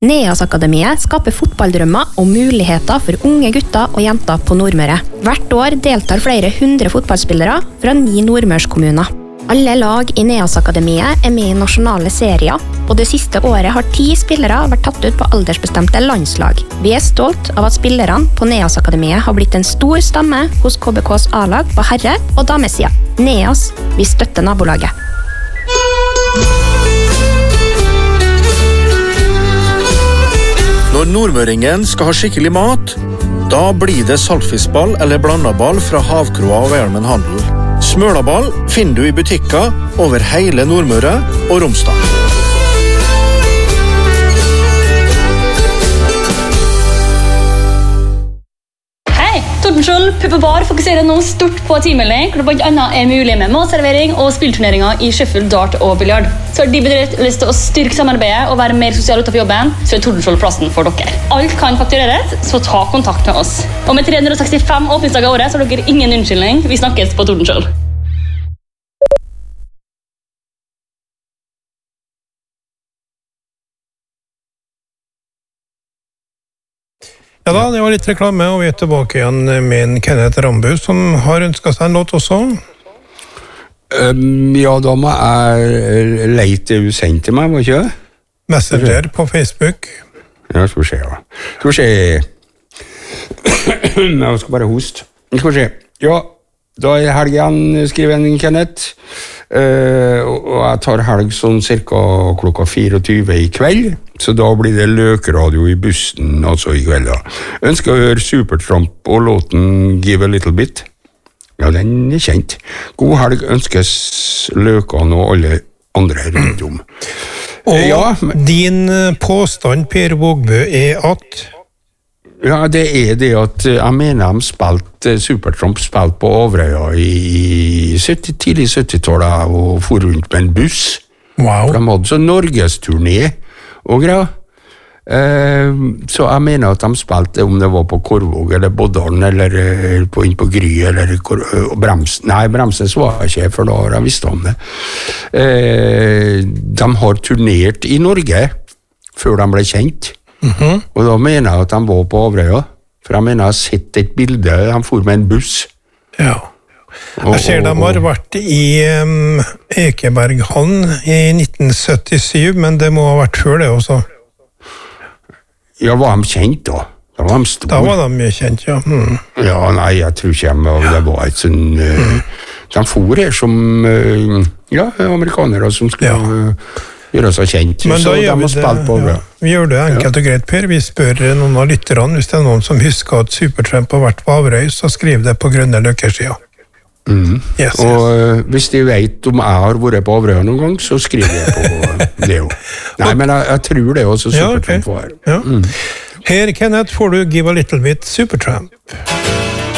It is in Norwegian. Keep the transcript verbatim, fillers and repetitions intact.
Neas-akademiet skaper fotballdrømmer og muligheter for unge gutter og jenter på Nordmøre. Hvert år deltar flere hundre fotballspillere fra ni nordmørskommuner. Alle lag i Neas-akademiet er med i nasjonale serier, og det siste året har ti spillere vært tatt ut på aldersbestemte landslag. Vi er stolt av at spillerne på Neas-akademiet har blitt en stor stamme hos K B K's A-lag på herre- og damesida. Neas, vi støtter nabolaget. Når nordmøringen skal ha skikkelig mat, da blir det saltfiskball eller blandaball fra Havkroa og Velmen Handel. Smølaball finner du i butikker over hele Nordmøre og Romsdal. Hei, Tordenskjold Pub og Bar fokuserer nå stort på timelding, hvor det blant annet er mulig med matservering og spillturneringer i shuffle, dart og biljard. Så har de bedrift lyst til å styrke samarbeidet og være mer sosial utenfor jobben, så er Tordenskjold plassen for dere. Alt kan faktureres, så ta kontakt med oss. Og med tre hundre og sekstifem åpningsdager i året, så har dere ingen unnskyldning. Vi snakkes på Tordenskjold. Ja da, det var litt reklame, og vi er tilbake igjen med en Kenneth Rambu, som har ønsket seg en låt også. Um, ja, da må jeg leite du sendte meg, var ikke det? Messenger på Facebook. Ja, skal vi se, ja. Skal vi se. Jeg skal bare hoste. Skal vi se. Ja, da er helgen, skriver en Kenneth. Uh, og jeg tar helg sånn cirka klokka tjuefire i kveld, så da blir det løkradio i bussen, altså i kveld da. Ønsker å høre Supertramp og låten Give a Little Bit. Ja, den er kjent. God helg ønskes Løkene og alle andre rundt om. Og ja, men... din påstand, Per Vågbø, er at... Ja, det er det at jeg mener de spilte, Supertramp spilte på Averøya i sytti, tidlig syttitallet og for rundt med en buss. Wow. For de hadde så Norgesturné og greier. Eh, så jeg mener at de spilte, om det var på Korvåg eller Boddalen eller på, inn på Gry eller uh, Bremsen. Nei, Bremsen var jeg ikke, for da har jeg visst om det. Eh, de har turnert i Norge før de ble kjent. Mm-hmm. Og da mener jeg at de var på Averøya, for jeg mener jeg har sett et bilde, de for med en buss. Ja. Jeg ser de har vært i um, Ekeberghallen i nitten syttisju, men det må ha vært før det også. Ja, var de kjent da? Da var de store. Da var de mye kjent, ja. Mm. Ja, nei, jeg tror ikke de, det var et sånn... Uh, mm. De for her som, uh, ja, amerikanere som skulle... Ja. Uh, gjøre seg kjent. Men så da de gjør vi, det, på ja. vi gjør det enkelt og greit, Per. Vi spør noen av lytterne, hvis det er noen som husker at Supertramp har vært på Averøy, så skriv det på grønne løkkersida. Mm. Yes, og yes. Uh, hvis de vet om jeg har vært på Averøy noen gang, så skriver jeg på det jo. Nei, men jeg, jeg tror det også Supertramp var. Ja, okay. ja. mm. Her, Kenneth, får du Give a Little Bit Supertramp.